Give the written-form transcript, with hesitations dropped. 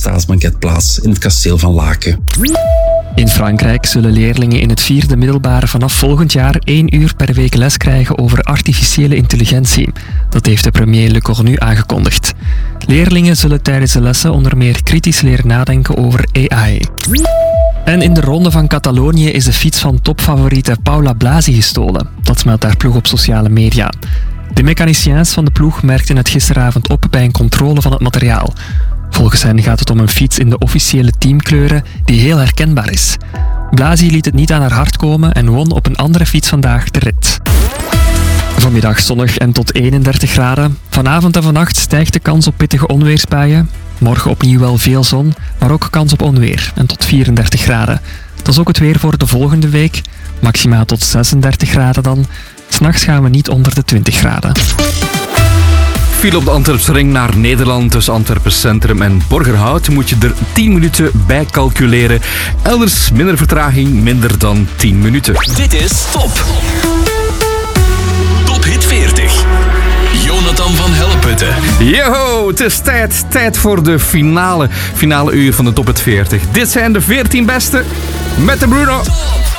staatsbanket plaats in het kasteel van Laken. In Frankrijk zullen leerlingen in het 4e middelbaar vanaf volgend jaar 1 uur per week les krijgen over artificiële intelligentie. Dat heeft de premier Le Cornu aangekondigd. Leerlingen zullen tijdens de lessen onder meer kritisch leren nadenken over AI. En in de ronde van Catalonië is de fiets van topfavoriete Paula Blasi gestolen. Dat meldt haar ploeg op sociale media. De mechaniciens van de ploeg merkten het gisteravond op bij een controle van het materiaal. Volgens hen gaat het om een fiets in de officiële teamkleuren die heel herkenbaar is. Blasi liet het niet aan haar hart komen en won op een andere fiets vandaag de rit. Vanmiddag zonnig en tot 31 graden. Vanavond en vannacht stijgt de kans op pittige onweersbuien. Morgen opnieuw wel veel zon, maar ook kans op onweer en tot 34 graden. Dat is ook het weer voor de volgende week. Maxima tot 36 graden dan. 's Nachts gaan we niet onder de 20 graden. File op de Antwerpsring naar Nederland tussen Antwerpen Centrum en Borgerhout moet je er 10 minuten bij calculeren. Elders minder vertraging, minder dan 10 minuten. Dit is Top. Top Hit 40. Jonathan van Helleputte. Yo, het is tijd voor de finale uur van de Top Hit 40. Dit zijn de 14 beste met de Bruno.